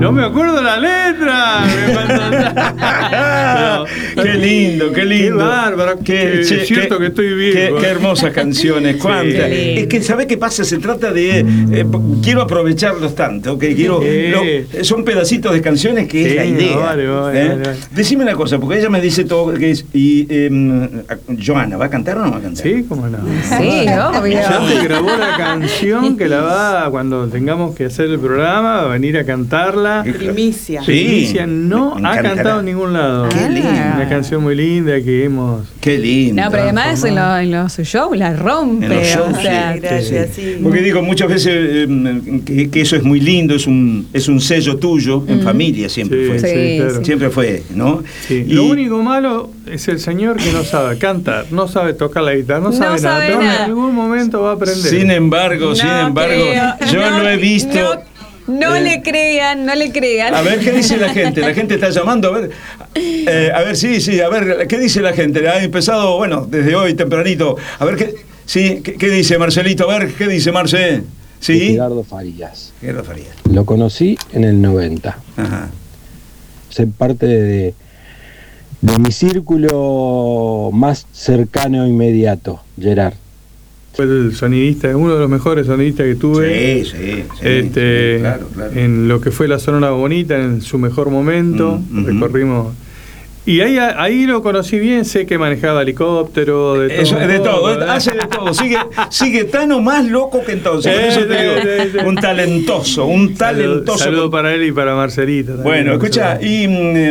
No me acuerdo la letra. Qué lindo, qué lindo. Qué bárbaro. Es cierto que estoy viejo. Qué hermosas canciones. ¿Cuántas? Sí. Es que, ¿sabés qué pasa? Se trata de... quiero aprovecharlos tanto, que quiero... son pedacitos de canciones que es la idea. Vale. Decime una cosa, porque ella me dice todo que es... Y Joana, ¿va a cantar o no va a cantar? Sí, cómo no. Sí, obvio. Ya te grabó la canción que la va, cuando tengamos que hacer el programa, va a venir a cantarla. Primicia. Sí. Primicia no Me ha encantará. cantado en ningún lado. Qué lindo. Una canción muy linda que hemos... Qué lindo. No, pero además en los shows la rompe. En los shows, o sea, sí, gracias, sí. Porque digo muchas veces que eso es muy lindo, es un sello tuyo, en familia siempre fue. Sí, claro. sí. Siempre fue, ¿no? Sí. Y- Lo único malo es el señor que no sabe cantar, no sabe tocar la guitarra, no sabe nada, pero nada. en algún momento va a aprender. Sin embargo, No creo. yo lo he visto. No le crean, no le crean. A ver, ¿qué dice la gente? La gente está llamando, a ver, sí, a ver, ¿qué dice la gente? Ha empezado, bueno, desde hoy tempranito. A ver, ¿qué dice Marcelito? A ver, ¿qué dice Marce? ¿Sí? Gerardo Farías. Gerardo Farías. Lo conocí en el 90. Ajá. Soy parte de mi círculo más cercano e inmediato, Gerard. Fue el sonidista, uno de los mejores sonidistas que tuve. Sí. Claro. En lo que fue la Sonora Bonita, en su mejor momento, recorrimos. Y ahí lo conocí bien, sé que manejaba helicóptero, de todo. Eso, de todo, ¿verdad? hace de todo. Sigue tan o más loco que entonces. Por eso te digo, sí. un talentoso. Saludo para él y para Marcelita. Bueno, escucha, y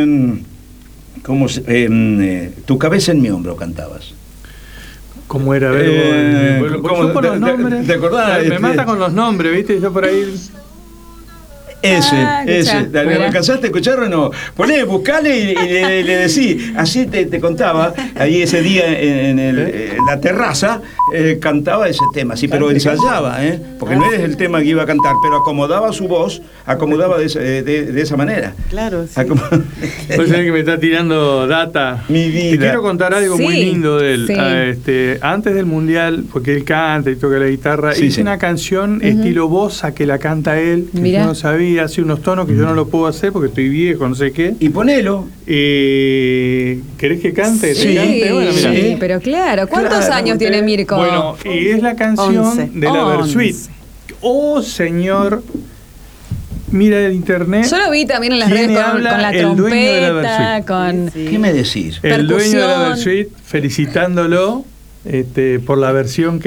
Tu cabeza en mi hombro cantabas. ¿Cómo era? A ver, ¿cómo? yo por los nombres. ¿Te acordás? Me mata con los nombres, ¿viste? Yo por ahí. Ese. Escuchá, ¿Me alcanzaste a escuchar o no? Poné, buscale y le decís. Así te contaba, ahí ese día en la terraza, cantaba ese tema, sí, pero ensayaba, porque no es el tema que iba a cantar, pero acomodaba su voz, de esa manera. Claro, sí. Puede ser que me está tirando data. Mi vida. Te quiero contar algo muy Sí, lindo de él. sí. Antes del mundial, porque él canta y toca la guitarra, Sí, hizo sí. una canción estilo bossa que la canta él, que Mirá. yo no sabía, hace unos tonos que yo no lo puedo hacer porque estoy viejo, no sé qué. Y ponelo. ¿Querés que cante? Sí, ¿Te cante? Bueno, mira. sí, pero claro. ¿Cuántos Claro, años tiene Mirko? Bueno, y es la canción 11. de la Versuit. Oh, señor. Mira el internet. Yo lo vi también en las ¿Quién redes con habla? la El dueño de la trompeta, Versuit. con... Sí. ¿Qué me decís? El dueño de la percusión. Versuit felicitándolo por la versión que